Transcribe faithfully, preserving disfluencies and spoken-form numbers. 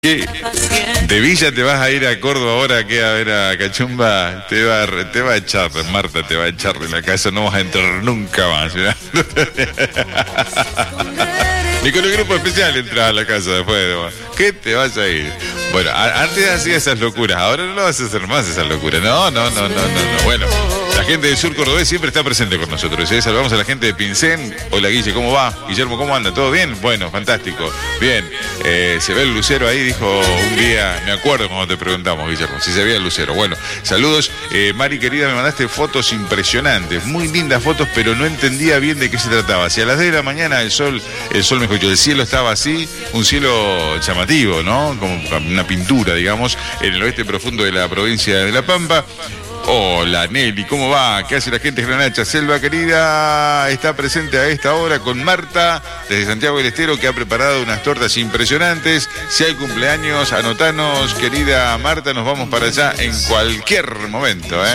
¿Qué? ¿De Villa te vas a ir a Córdoba ahora que a ver a Cachumba? Te va, a, te va a echar, Marta te va a echar de la casa, no vas a entrar nunca más. Ni con el grupo especial entras a la casa después de... ¿Qué te vas a ir? Bueno, a, antes hacía esas locuras, ahora no lo vas a hacer más esas locuras. No, no, no, no, no, no. Bueno, la gente del sur cordobés siempre está presente con nosotros. ¿eh? Saludamos a la gente de Pincén. Hola Guille, ¿cómo va? Guillermo, ¿cómo anda? ¿Todo bien? Bueno, fantástico. Bien, eh, se ve el lucero ahí, dijo un día, me acuerdo cuando te preguntamos, Guillermo, si se veía el lucero. Bueno, saludos. Eh, Mari querida, me mandaste fotos impresionantes, muy lindas fotos, pero no entendía bien de qué se trataba. Si a las diez de la mañana el sol, el sol me escuchó, el cielo estaba así, un cielo llamativo, ¿no? Como una pintura, digamos, en el oeste profundo de la provincia de La Pampa. Hola Nelly, ¿cómo va? ¿Qué hace la gente de Granacha? Selva querida está presente a esta hora con Marta desde Santiago del Estero, que ha preparado unas tortas impresionantes. Si hay cumpleaños, anotanos, querida Marta, nos vamos para allá en cualquier momento, ¿eh?